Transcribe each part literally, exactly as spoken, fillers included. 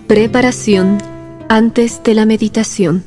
Preparación antes de la meditación.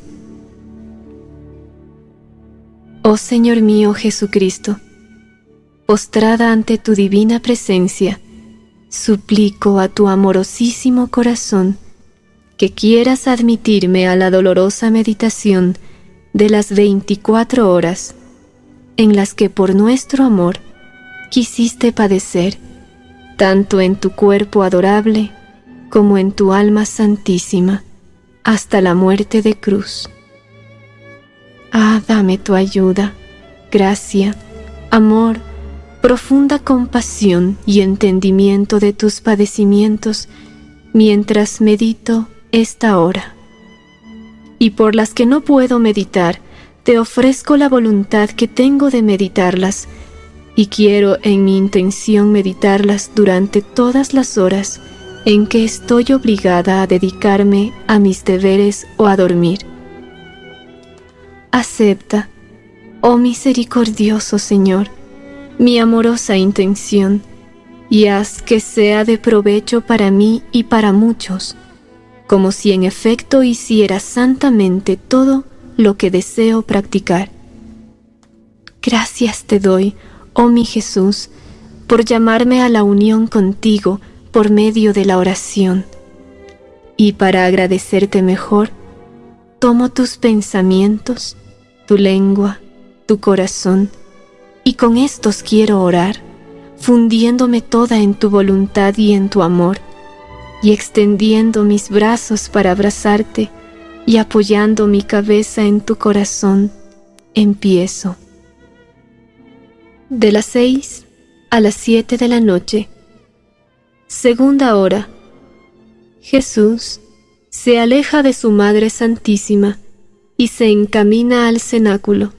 Oh Señor mío Jesucristo, postrada ante tu divina presencia, suplico a tu amorosísimo corazón que quieras admitirme a la dolorosa meditación de las veinticuatro horas en las que por nuestro amor quisiste padecer, tanto en tu cuerpo adorable como en tu alma santísima, hasta la muerte de cruz. Ah, dame tu ayuda, gracia, amor, profunda compasión y entendimiento de tus padecimientos mientras medito esta hora. Y por las que no puedo meditar, te ofrezco la voluntad que tengo de meditarlas, y quiero en mi intención meditarlas durante todas las horas en que estoy obligada a dedicarme a mis deberes o a dormir. Acepta, oh misericordioso Señor, mi amorosa intención, y haz que sea de provecho para mí y para muchos, como si en efecto hiciera santamente todo lo que deseo practicar. Gracias te doy, oh mi Jesús, por llamarme a la unión contigo por medio de la oración. Y para agradecerte mejor, tomo tus pensamientos, tu lengua, tu corazón, y con estos quiero orar, fundiéndome toda en tu voluntad y en tu amor, y extendiendo mis brazos para abrazarte y apoyando mi cabeza en tu corazón, empiezo. De las seis a las siete de la noche, segunda hora, Jesús se aleja de su Madre Santísima y se encamina al cenáculo.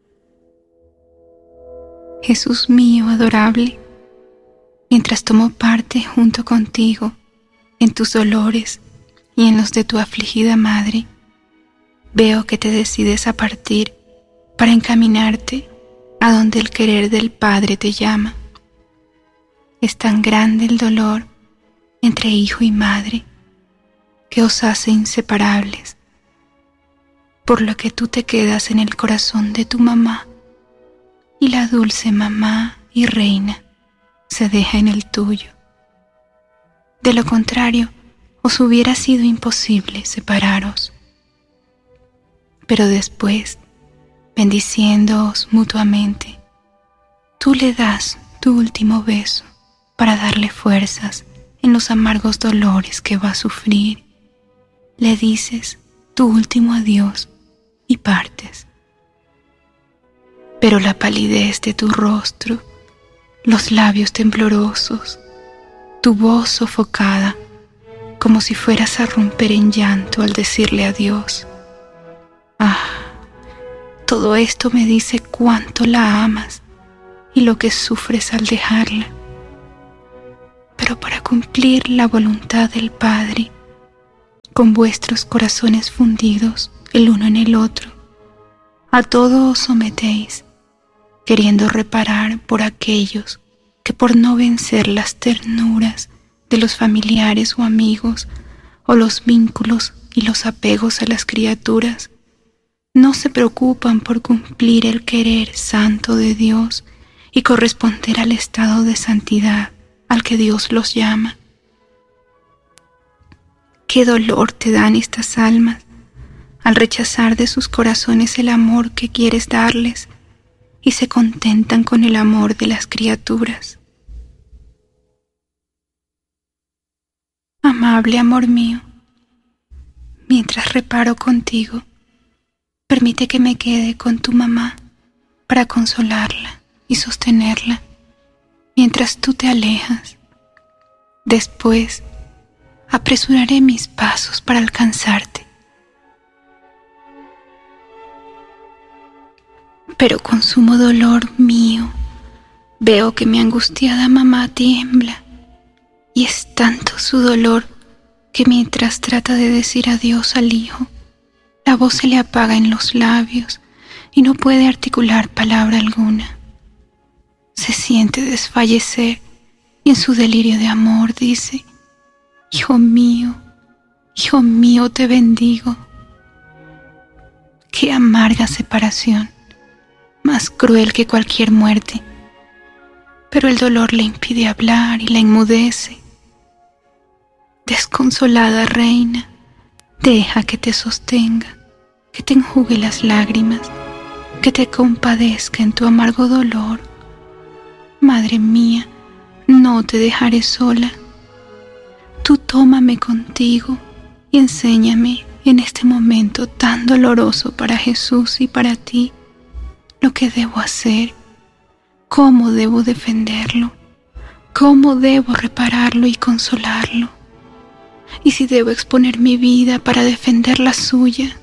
Jesús mío adorable, mientras tomo parte junto contigo en tus dolores y en los de tu afligida madre, veo que te decides a partir para encaminarte a donde el querer del Padre te llama. Es tan grande el dolor entre hijo y madre que os hace inseparables, por lo que tú te quedas en el corazón de tu mamá y la dulce mamá y reina se deja en el tuyo. De lo contrario, os hubiera sido imposible separaros. Pero después, bendiciéndoos mutuamente, tú le das tu último beso para darle fuerzas en los amargos dolores que va a sufrir. Le dices tu último adiós y partes. Pero la palidez de tu rostro, los labios temblorosos, tu voz sofocada, como si fueras a romper en llanto al decirle adiós. Ah, todo esto me dice cuánto la amas y lo que sufres al dejarla. Pero para cumplir la voluntad del Padre, con vuestros corazones fundidos el uno en el otro, a todo os sometéis, queriendo reparar por aquellos que por no vencer las ternuras de los familiares o amigos, o los vínculos y los apegos a las criaturas, no se preocupan por cumplir el querer santo de Dios y corresponder al estado de santidad al que Dios los llama. Qué dolor te dan estas almas al rechazar de sus corazones el amor que quieres darles y se contentan con el amor de las criaturas. Amable amor mío, mientras reparo contigo, permite que me quede con tu mamá para consolarla y sostenerla mientras tú te alejas. Después, apresuraré mis pasos para alcanzarte. Pero con sumo dolor mío, veo que mi angustiada mamá tiembla, y es tanto su dolor que mientras trata de decir adiós al hijo, la voz se le apaga en los labios y no puede articular palabra alguna. Se siente desfallecer y en su delirio de amor dice: Hijo mío, Hijo mío, te bendigo. Qué amarga separación, más cruel que cualquier muerte. Pero el dolor le impide hablar y la enmudece. Desconsolada reina, deja que te sostenga, que te enjugue las lágrimas, que te compadezca en tu amargo dolor. Madre mía, no te dejaré sola. Tú tómame contigo y enséñame en este momento tan doloroso para Jesús y para ti lo que debo hacer, cómo debo defenderlo, cómo debo repararlo y consolarlo, y si debo exponer mi vida para defender la suya.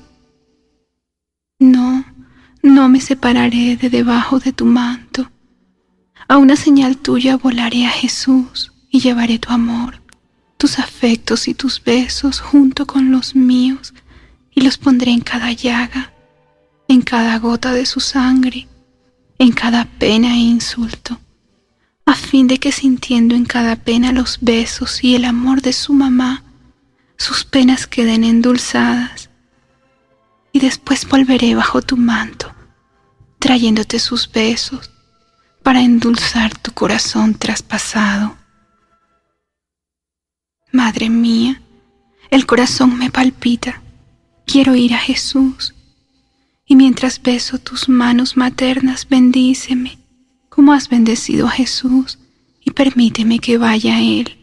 No, no me separaré de debajo de tu manto. A una señal tuya volaré a Jesús y llevaré tu amor, tus afectos y tus besos junto con los míos, y los pondré en cada llaga, en cada gota de su sangre, en cada pena e insulto, a fin de que sintiendo en cada pena los besos y el amor de su mamá, sus penas queden endulzadas. Y después volveré bajo tu manto, trayéndote sus besos para endulzar tu corazón traspasado. Madre mía, el corazón me palpita, quiero ir a Jesús, y mientras beso tus manos maternas, bendíceme, como has bendecido a Jesús, y permíteme que vaya a Él.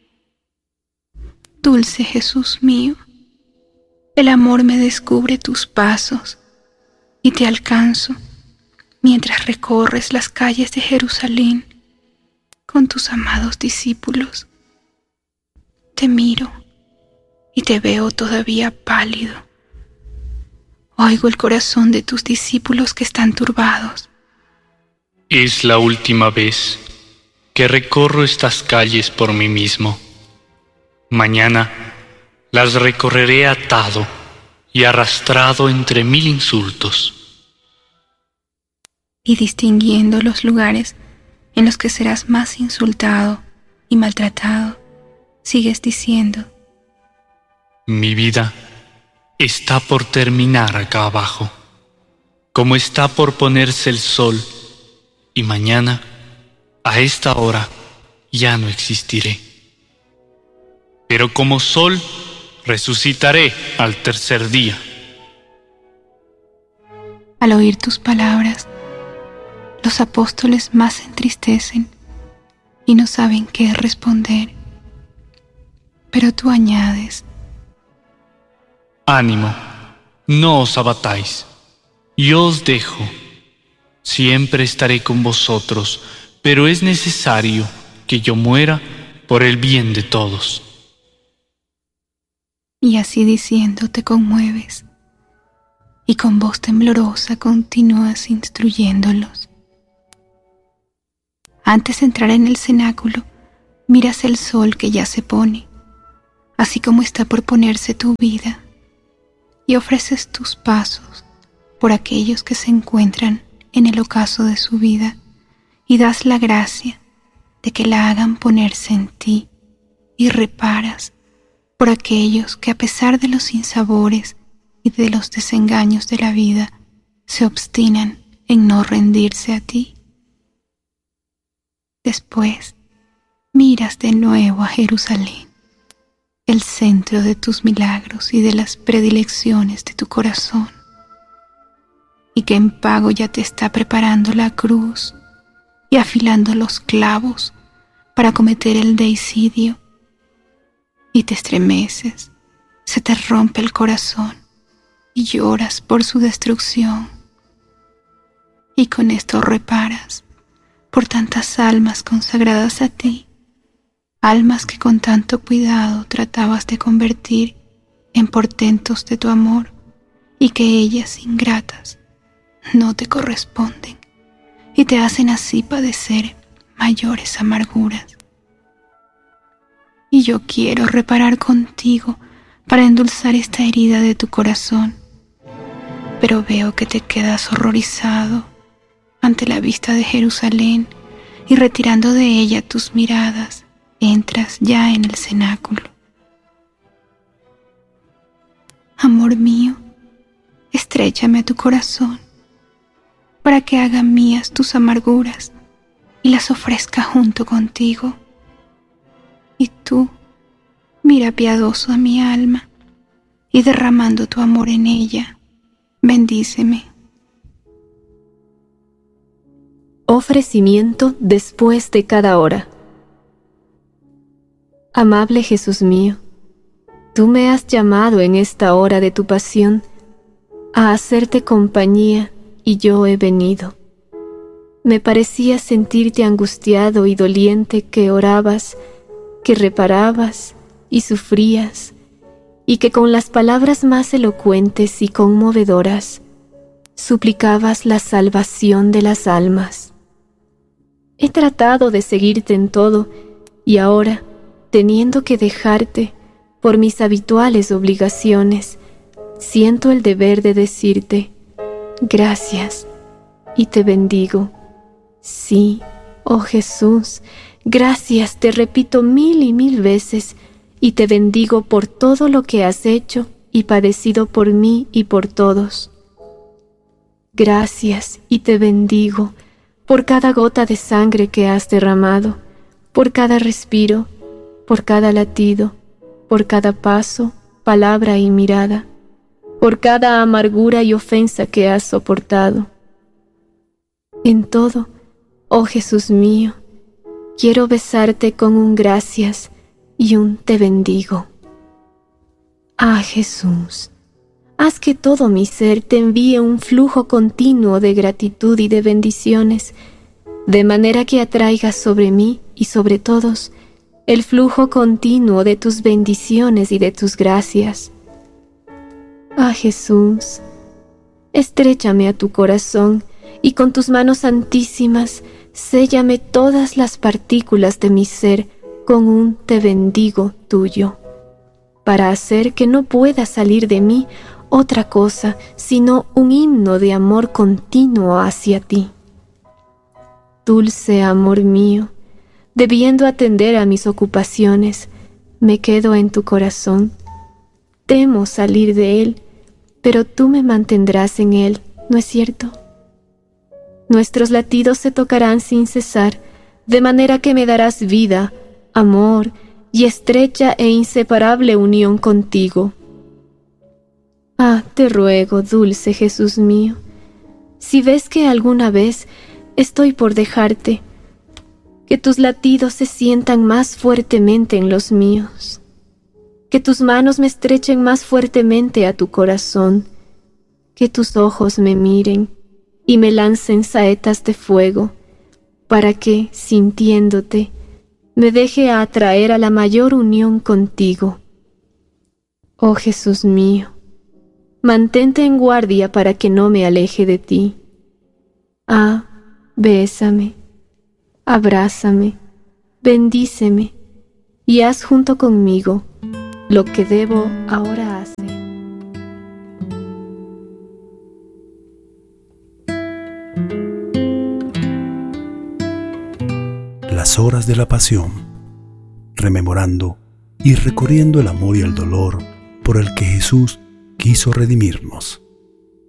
Dulce Jesús mío, el amor me descubre tus pasos, y te alcanzo, mientras recorres las calles de Jerusalén con tus amados discípulos. Te miro y te veo todavía pálido. Oigo el corazón de tus discípulos que están turbados. Es la última vez que recorro estas calles por mí mismo. Mañana las recorreré atado y arrastrado entre mil insultos. Y distinguiendo los lugares en los que serás más insultado y maltratado, sigues diciendo: mi vida está por terminar acá abajo, como está por ponerse el sol, y mañana, a esta hora, ya no existiré. Pero como sol, resucitaré al tercer día. Al oír tus palabras, los apóstoles más se entristecen y no saben qué responder. Pero tú añades: ánimo, no os abatáis, yo os dejo. Siempre estaré con vosotros, pero es necesario que yo muera por el bien de todos. Y así diciendo te conmueves, y con voz temblorosa continúas instruyéndolos. Antes de entrar en el cenáculo, miras el sol que ya se pone, así como está por ponerse tu vida, y ofreces tus pasos por aquellos que se encuentran en el ocaso de su vida, y das la gracia de que la hagan ponerse en ti, y reparas por aquellos que, a pesar de los sinsabores y de los desengaños de la vida, se obstinan en no rendirse a ti. Después miras de nuevo a Jerusalén, el centro de tus milagros y de las predilecciones de tu corazón, y que en pago ya te está preparando la cruz y afilando los clavos para cometer el deicidio, y te estremeces, se te rompe el corazón y lloras por su destrucción. Y con esto reparas por tantas almas consagradas a ti, almas que con tanto cuidado tratabas de convertir en portentos de tu amor, y que ellas, ingratas, no te corresponden y te hacen así padecer mayores amarguras. Y yo quiero reparar contigo para endulzar esta herida de tu corazón, pero veo que te quedas horrorizado ante la vista de Jerusalén, y retirando de ella tus miradas, entras ya en el cenáculo. amor mío, estréchame a tu corazón, para que haga mías tus amarguras y las ofrezca junto contigo. Y tú, mira piadoso a mi alma, y derramando tu amor en ella, bendíceme. Ofrecimiento después de cada hora. Amable Jesús mío, tú me has llamado en esta hora de tu pasión a hacerte compañía, y yo he venido. Me parecía sentirte angustiado y doliente, que orabas, que reparabas y sufrías, y que con las palabras más elocuentes y conmovedoras suplicabas la salvación de las almas. He tratado de seguirte en todo, y ahora, teniendo que dejarte por mis habituales obligaciones, siento el deber de decirte gracias y te bendigo. Sí, oh Jesús, gracias te repito mil y mil veces, y te bendigo por todo lo que has hecho y padecido por mí y por todos. Gracias y te bendigo por cada gota de sangre que has derramado, por cada respiro, por cada latido, por cada paso, palabra y mirada, por cada amargura y ofensa que has soportado. En todo, oh Jesús mío, quiero besarte con un gracias y un te bendigo. Ah, Jesús, haz que todo mi ser te envíe un flujo continuo de gratitud y de bendiciones, de manera que atraigas sobre mí y sobre todos el flujo continuo de tus bendiciones y de tus gracias. Ah, Jesús, estréchame a tu corazón y con tus manos santísimas séllame todas las partículas de mi ser con un te bendigo tuyo, para hacer que no pueda salir de mí otra cosa sino un himno de amor continuo hacia ti. Dulce amor mío, debiendo atender a mis ocupaciones, me quedo en tu corazón. Temo salir de él, pero tú me mantendrás en él, ¿no es cierto? Nuestros latidos se tocarán sin cesar, de manera que me darás vida, amor y estrecha e inseparable unión contigo. Ah, te ruego, dulce Jesús mío, si ves que alguna vez estoy por dejarte, que tus latidos se sientan más fuertemente en los míos, que tus manos me estrechen más fuertemente a tu corazón, que tus ojos me miren y me lancen saetas de fuego, para que, sintiéndote, me deje atraer a la mayor unión contigo. Oh Jesús mío, mantente en guardia para que no me aleje de ti. Ah, bésame, abrázame, bendíceme, y haz junto conmigo lo que debo ahora hacer. Las horas de la pasión, rememorando y recorriendo el amor y el dolor por el que Jesús quiso redimirnos.